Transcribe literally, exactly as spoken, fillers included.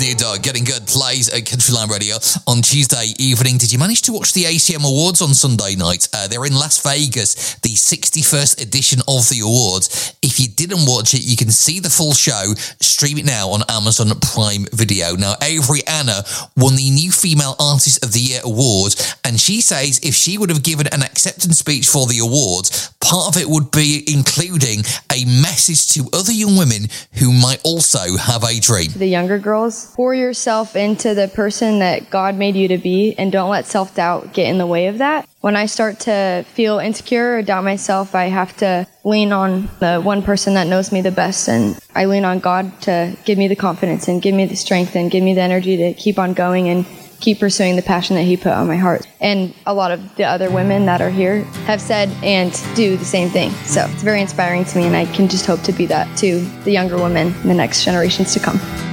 Anya Dog, Getting Good, plays at Countryline Radio on Tuesday evening. Did you manage to watch the A C M Awards on Sunday night? Uh, they're in Las Vegas, the sixty-first edition of the awards. If you didn't watch it, you can see the full show. Stream it now on Amazon Prime Video. Now, Avery Anna won the New Female Artist of the Year award, and she says if she would have given an acceptance speech for the awards, part of it would be including a message to other young women who might also have a dream. To the younger girls, pour yourself into the person that God made you to be, and don't let self-doubt get in the way of that. When I start to feel insecure or doubt myself, I have to lean on the one person that knows me the best, and I lean on God to give me the confidence and give me the strength and give me the energy to keep on going and keep pursuing the passion that he put on my heart. And a lot of the other women that are here have said and do the same thing. So it's very inspiring to me, and I can just hope to be that to the younger women in the next generations to come.